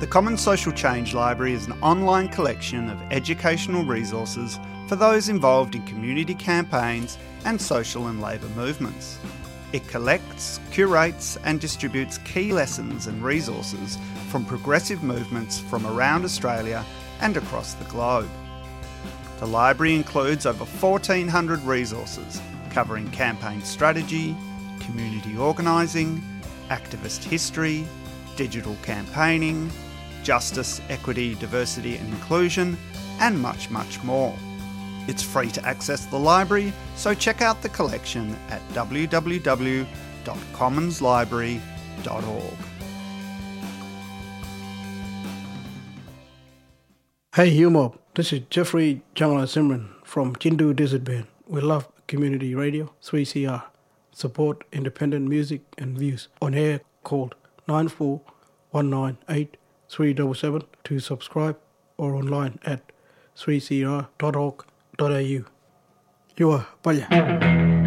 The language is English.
The Commons Social Change Library is an online collection of educational resources for those involved in community campaigns and social and labour movements. It collects, curates and distributes key lessons and resources from progressive movements from around Australia and across the globe. The library includes over 1,400 resources covering campaign strategy, community organising, activist history, digital campaigning, justice, equity, diversity and inclusion, and much, much more. It's free to access the library, so check out the collection at www.commonslibrary.org. Hey Humob, this is Jeffrey Jangla Simran from Chindu Desert Band. We love community radio, 3CR. Support independent music and views on air. Called 94198377 to subscribe or online at 3cr.org.au. You are Paya.